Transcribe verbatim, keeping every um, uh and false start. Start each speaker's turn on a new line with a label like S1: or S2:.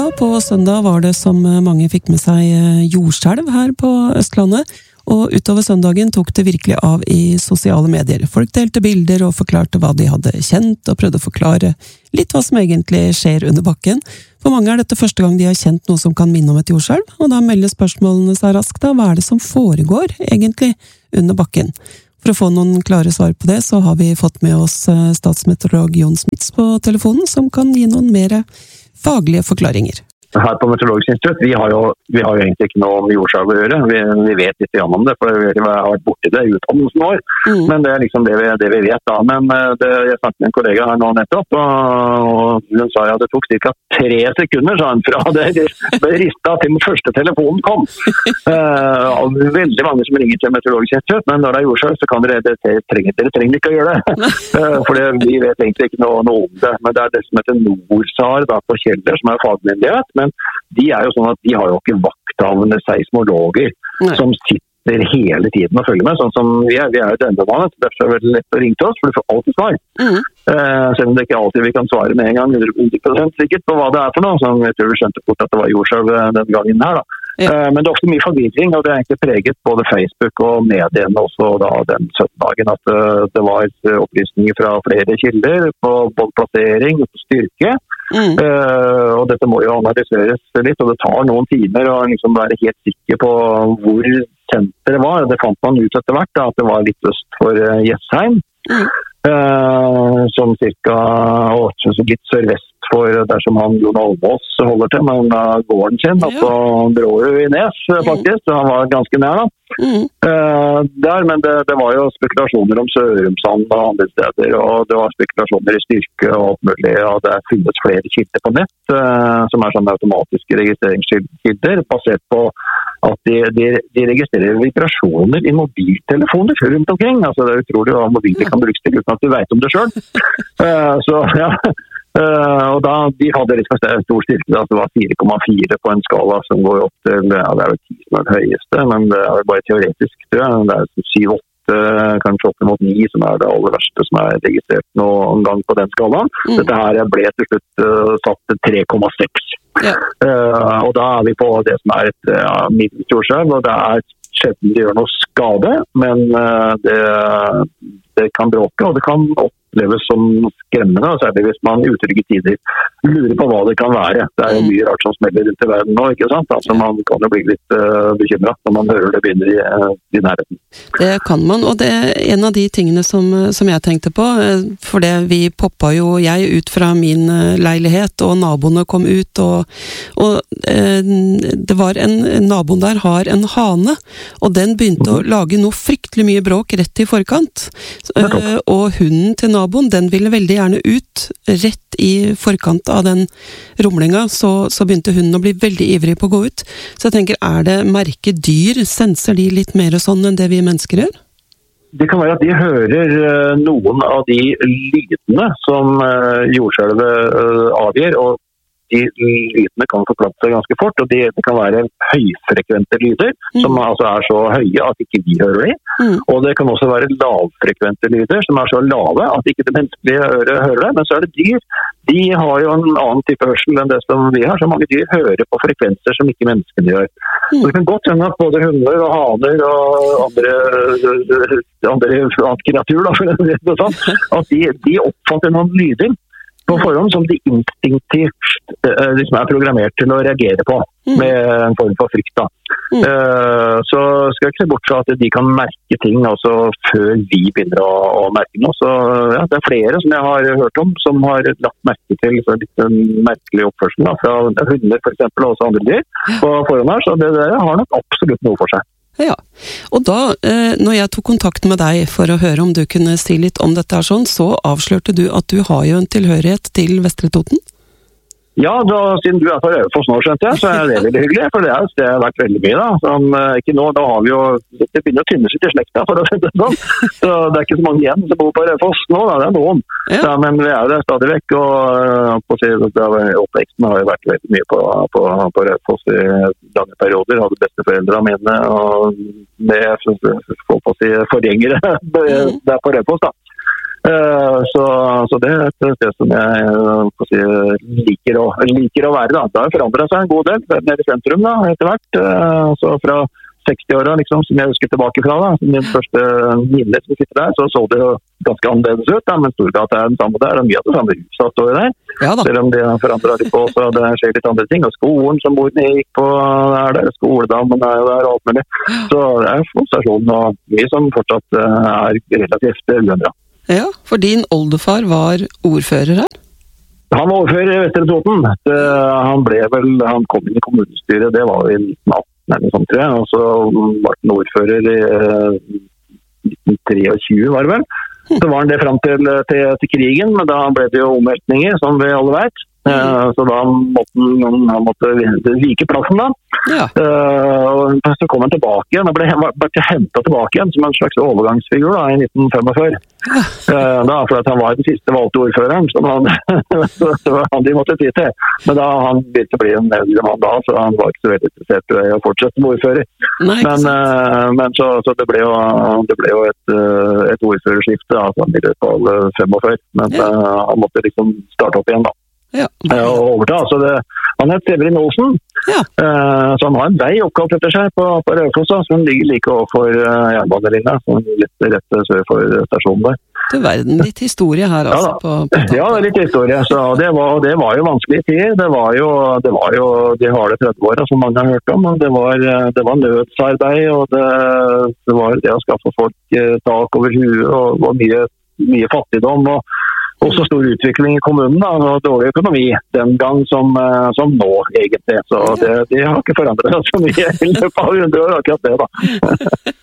S1: Ja, på søndag var det som mange fikk med seg jordskjelv her på Østlandet, og utover søndagen tok det virkelig av i sosiale medier. Folk delte bilder og forklarte hva de hadde kjent, og prøvde å forklare litt hva som egentlig skjer under bakken. For mange er dette første gang de har kjent noe som kan minne om et jordskjelv, og da melder spørsmålene seg raskt da, hva er det som foregår egentlig under bakken? For å få noen klare svar på det, så har vi fått med oss statsmeteorolog Jon Smits på telefonen, som kan gi noen mer faglige forklaringer.
S2: Her på Meteorologisk institutt, vi har jo, vi har jo egentlig ikke noe om jordskjelv å gjøre. Vi, vi vet litt om det, for vi har vært borti det i utdannelsen vår. Mm. Men det er liksom det vi, det vi vet da. Men det, jeg snakket med en kollega her nå nettopp, og hun sa at det tok cirka tre sekunder, sa hun, fra det ble ristet til den første telefonen kom. uh, veldig mange som ringer til Meteorologisk institutt, men når det er jordskjelv, så kan dere, dere, trenger, dere trenger ikke å gjøre det. uh, for det, vi vet egentlig ikke noe, noe om det. Men det er det som heter NORSAR da, på Kjeller, som er fagmyndighet. Men de er jo sånn at de har jo ikke vakthavende seismologer Nei. Som sitter hele tiden og følger med, sånn som vi er. Vi er jo dømmemannet, derfor er det veldig lett å ringe til oss, for du får alltid svar. Mm. Uh, selv om det ikke alltid vi kan svare med en gang, hundre prosent sikkert på hva det er for noe. Så jeg tror vi skjønte fort at det var jordskjelv den gangen her da. Ja. Uh, men det er også mye forvirring, og det er egentlig preget både Facebook og mediene også da den søndagen, at uh, det var opplysninger fra flere kilder på både plassering og styrke. Mm. Uh, og dette må jo analyseres litt, og det tar noen timer å liksom være helt sikker på hvor senteret var. Det fant man ut etter hvert da, at det var litt øst for uh, Jessheim, mm. uh, som cirka å, litt sørvest for der som han Jon Almås holder til, men uh, gården sin, ja. Altså Brårud i Nes faktisk, så han var ganske nær da. Mm. Uh, der, men det, det var jo spekulasjoner om Sørumsand og andre steder, og det var spekulasjoner i styrke og alt mulig, og det finnes flere kilder på nett, uh, som er sånne automatiske registreringskilder, basert på at de, de, de registrerer vibrasjoner i mobiltelefoner rundt omkring. Altså det er utrolig hva mobiler kan brukes til uten at du vet om det selv. Uh, så ja... Uh, og da, de hadde litt for stor styrke, at det var fire komma fire på en skala som går opp til, ja, det er jo ti som er det høyeste, men det er bare teoretisk, tror jeg. Det er syv åtte, kanskje opp mot ni, som er det aller verste som er registrert noen gang på den skalaen. Mm. Dette her ble til slutt uh, satt til tre komma seks. Ja. Uh, og da er vi på det som er et ja, middels jordskjelv, og det er sjelden det gjør noe skade, men uh, det, det kan bråke, og det kan opp oppleves som skremmende, og særlig hvis man i utrygge tider lurer på hva det kan være. Det er jo mye rart som smeller rundt i verden nå, ikke sant? Altså man kan jo bli litt uh, bekymret når man hører det begynner i, uh, i nærheten.
S1: Det kan man, og det er en av de tingene som, som jeg tenkte på, for det vi poppa jo jeg ut fra min leilighet, og naboene kom ut, og, og uh, det var en, naboen der har en hane, og den begynte mm-hmm. å lage noe fryktelig mye bråk rett i forkant, uh, og hunden til naboen, den ville veldig gjerne ut rett i forkant av den rumlinga, så, så begynte hunden å bli veldig ivrig på å gå ut. Så jeg tenker, er det merket dyr? Senser de litt mer sånn enn det vi mennesker gjør?
S2: Det kan være at de hører uh, noen av de lydene som uh, jordskjelvet uh, avgir, og de lydene kan forplante seg ganske fort, og de, det kan være høyfrekvente lyder, mm. som altså er så høye at ikke vi hører det. Mm. Og det kan også være lavfrekvente lyder, som er så lave at ikke det menneskelige øret hører det. Men så er det dyr. De har jo en annen type hørsel enn det som vi har, så mange dyr hører på frekvenser som ikke menneskene gjør. Mm. Så det kan godt hende at både hunder og haner og andre, andre, andre kreatur, da, for det er sånn, at de, de oppfatter noen lyder på forhånd som de instinktivt uh, liksom er programmert til å reagere på, mm. med en form for frykt. Da. Mm. Uh, så skal jeg ikke se bort fra at de kan merke ting også før vi begynner å, å merke noe. Så ja, det er flere som jeg har hørt om, som har lagt merke til så litt merkelig oppførsel da, fra hunder for eksempel, og også andre dyr på forhånd her, så det der har nok absolutt noe for seg.
S1: Ja, og da, når jeg tok kontakt med deg for å høre om du kunne si litt om dette her sånn, så avslørte du at du har jo en tilhørighet til Vestre Toten?
S2: Ja, da, siden du er fra Raufoss nå, skjønte jeg, så er det veldig hyggelig, for det er et sted jeg har vært veldig mye da. Sånn, ikke nå, da har vi jo, det begynner å tynne seg til slekta, for å si det sånn. Så det er ikke så mange igjen som bor på Raufoss nå, da, det er noen. Ja. Ja, men vi er jo der stadig vekk, og på å si, oppveksten har jo vært veldig mye på, på, på Raufoss i lange perioder. Hadde besteforeldrene mine, og med, får på å si, forgjengere der på Raufoss da. Uh, så, så det er et sted som jeg uh, si, liker, å, liker å være. Da. Det har forandret seg en god del nede i sentrum da, etter hvert. Uh, så fra seksti-åra, liksom, som jeg husker tilbake fra, da, min første minne som sitter der, så så det jo ganske annerledes ut, da, men Storgata er den samme der, og mye av det samme huset som står der. Ja, selv om det forandrer litt på, så det skjer litt andre ting. Og skolen som bordene gikk på, er der, skoledammen er jo der, og alt mulig. Så det er en stasjon, og mye som fortsatt uh, er relativt uendret.
S1: Ja, for din oldefar var ordfører her?
S2: Han var ordfører i Vestre Toten. Det, han ble vel, han kom inn i kommunestyret, det var jo i nitten atten eller sånt, tror jeg. Og så var han ordfører i uh, nitten treogtjue, var det vel. Så var han det frem til, til, til krigen, men da ble det jo omveltninger, som vi alle vet. Uh, så da måtte han, han måtte vike plassen da. Ja. Uh, og så kom han tilbake igjen, og ble, ble hentet tilbake igjen som en slags overgangsfigur da, i nitten femogfyrre. Ja. Uh, da, for at han var den siste valgte ordføreren, som han, så han de måtte si til. Men da han begynte å bli en eldre mann da, så han var ikke så veldig interessert i å fortsette som ordfører. Nei, men uh, men så, så det ble jo, det ble jo et, et ordførerskifte da, altså, i løpet av femogfyrre. Men ja. uh, han måtte liksom starte opp igjen da. Ja. Og overta, så det, han het Severin Olsen, ja. uh, så han har en vei oppkalt etter seg på, på Raufoss, som ligger like overfor uh, jernbanelinja, som litt rett sør for stasjonen der.
S1: Det er verden, litt historie her altså.
S2: Ja,
S1: på, på
S2: ja, det er litt historie, så det var, det var jo vanskelig tid, det var jo, det var jo de harde tretti-åra som mange har hørt om, men det var, det var nødsarbeid, og det, det var det å skaffe folk uh, tak over huet, og, og mye, mye fattigdom, og også stor utvikling i kommunen, da, og dårlig økonomi den gang som, som nå, egentlig. Så det, det har ikke forandret så mye i løpet av hundre år, akkurat det, da.